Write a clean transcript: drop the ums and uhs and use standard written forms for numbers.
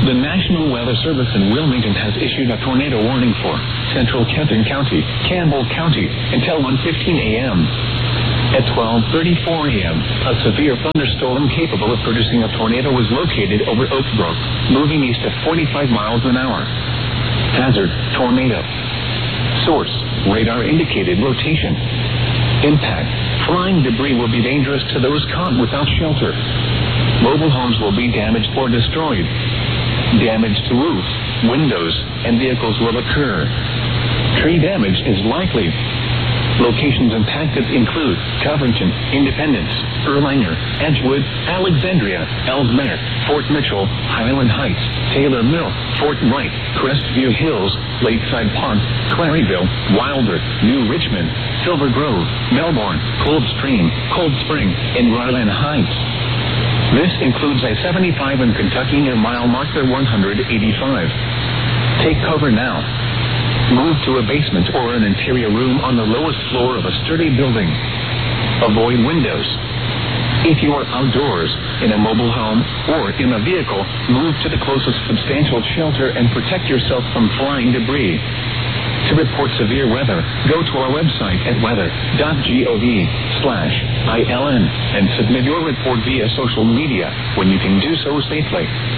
The National Weather Service in Wilmington has issued a tornado warning for central Kenton County, Campbell County, until 1:15 a.m. At 12:34 a.m., a severe thunderstorm capable of producing a tornado was located over Oak Brook, moving east at 45 miles an hour. Hazard, tornado. Source, radar indicated rotation. Impact, flying debris will be dangerous to those caught without shelter. Mobile homes will be damaged or destroyed. Damage to roofs, windows, and vehicles will occur. Tree damage is likely. Locations impacted include Covington, Independence, Erlanger, Edgewood, Alexandria, Ellesmere, Fort Mitchell, Highland Heights, Taylor Mill, Fort Wright, Crestview Hills, Lakeside Park, Claryville, Wilder, New Richmond, Silver Grove, Melbourne, Cold Spring, and Ryland Heights. This includes I-75 in Kentucky near mile marker 185. Take cover now. Move to a basement or an interior room on the lowest floor of a sturdy building. Avoid windows. If you are outdoors, in a mobile home, or in a vehicle, move to the closest substantial shelter and protect yourself from flying debris. To report severe weather, go to our website at weather.gov/ILN and submit your report via social media when you can do so safely.